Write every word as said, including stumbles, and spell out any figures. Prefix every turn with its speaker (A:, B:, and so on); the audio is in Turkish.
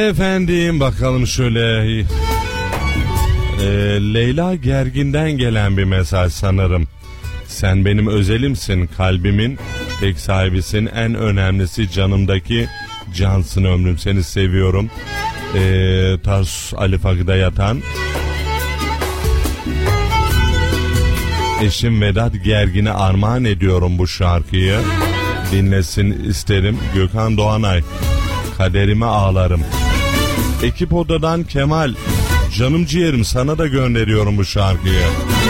A: Efendim bakalım şöyle. Ee, Leyla Gergin'den gelen bir mesaj sanırım. Sen benim özelimsin, kalbimin tek sahibisin, en önemlisi canımdaki cansın ömrüm, seni seviyorum. Ee, Tarsus Ali Fakı'da yatan eşim Vedat Gergin'e armağan ediyorum bu şarkıyı. Dinlesin isterim. Gökhan Doğanay, Kaderime Ağlarım. Ekip odadan Kemal, canım ciğerim, sana da gönderiyorum bu şarkıyı.